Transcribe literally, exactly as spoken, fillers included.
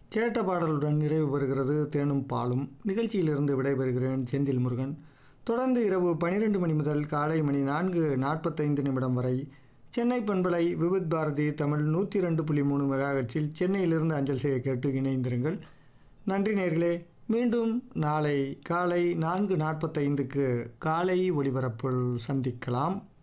கேட்ட பாடலுடன் நிறைவு பெறுகிறது தேனும் பாலும். நிகழ்ச்சியிலிருந்து விடைபெறுகிறேன் செந்தில் முருகன். தொடர்ந்து இரவு பன்னிரண்டு மணி முதல் காலை மணி நான்கு நாற்பத்தைந்து நிமிடம் வரை சென்னை பண்பலை விவித் பாரதி தமிழ் நூற்றி ரெண்டு புள்ளி மூணு மெகாஹெர்ட்ஸில் சென்னையிலிருந்து அஞ்சல் செய்ய கேட்டு இணைந்திருங்கள். நன்றி நேர்களே. மீண்டும் நாளை காலை நான்கு நாற்பத்தைந்துக்கு காலை ஒளிபரப்பில் சந்திக்கலாம்.